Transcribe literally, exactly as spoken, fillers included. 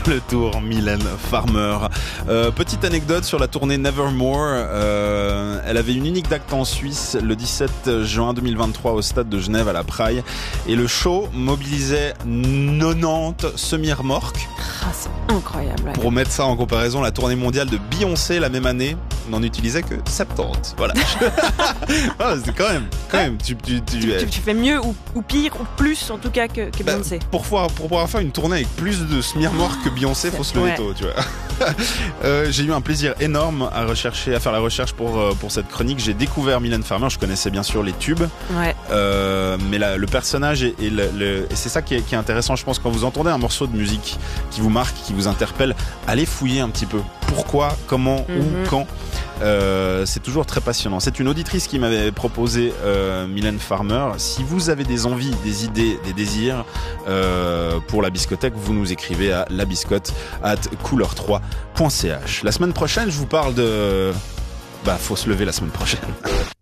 le tour, Mylène Farmer. Euh, petite anecdote sur la tournée Nevermore. Euh, elle avait une unique date en Suisse le dix-sept juin deux mille vingt-trois au stade de Genève à la Praille. Et le show mobilisait quatre-vingt-dix semi-remorques. Ah, c'est incroyable. Ouais. Pour mettre ça en comparaison, la tournée mondiale de Beyoncé la même année n'en utilisait que soixante-dix. Voilà. Ah, c'est quand même, quand même. Tu, tu, tu, Tu, tu, tu fais mieux ou, ou pire ou plus en tout cas que, que bah, Beyoncé. Pour pouvoir, pour pouvoir faire une tournée avec plus de semi-remorques que Beyoncé, faut se lever Ouais. tôt, tu vois. euh, j'ai eu un plaisir énorme à rechercher, à faire la recherche pour euh, pour cette chronique. J'ai découvert Mylène Farmer. Je connaissais bien sûr les tubes, Ouais. euh, mais la, le personnage et, et, le, le, et c'est ça qui est, qui est intéressant. Je pense quand vous entendez un morceau de musique qui vous marque, qui vous interpelle, allez fouiller un petit peu. Pourquoi, comment, Mm-hmm. où, quand. Euh, c'est toujours très passionnant. C'est une auditrice qui m'avait proposé euh, Mylène Farmer. Si vous avez des envies, des idées, des désirs euh, pour la biscothèque, vous nous écrivez à labiscotte arobase couleur trois point c h. La semaine prochaine, je vous parle de... Bah, faut se lever la semaine prochaine.